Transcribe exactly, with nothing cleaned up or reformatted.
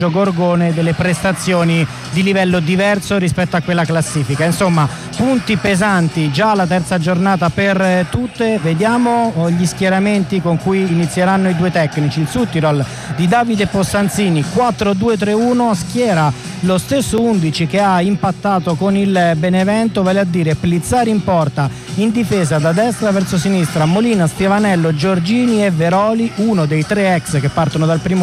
Gorgone delle prestazioni di livello diverso rispetto a quella classifica. Insomma, punti pesanti già la terza giornata per tutte. Vediamo gli schieramenti con cui inizieranno i due tecnici. Il Südtirol di Davide Possanzini, quattro due tre uno, schiera lo stesso undici che ha impattato con il Benevento, vale a dire Plizzari in porta, in difesa da destra verso sinistra Molina, Stiavanello, Giorgini e Veroli, uno dei tre ex che partono dal primo